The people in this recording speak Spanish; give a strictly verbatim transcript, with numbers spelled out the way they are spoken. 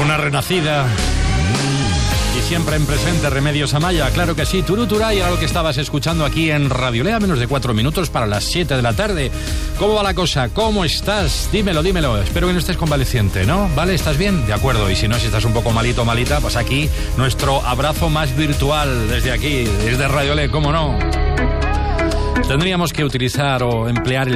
Una renacida y siempre en presente, Remedios Amaya, claro que sí. Turuturay era lo que estabas escuchando aquí en Radio Lea, menos de cuatro minutos para las siete de la tarde. ¿Cómo va la cosa? ¿Cómo estás? Dímelo, dímelo. Espero que no estés convaleciente, ¿no? ¿Vale? ¿Estás bien? De acuerdo. Y si no, si estás un poco malito o malita, pues aquí nuestro abrazo más virtual desde aquí, desde Radio Lea, ¿cómo no? Tendríamos que utilizar o emplear el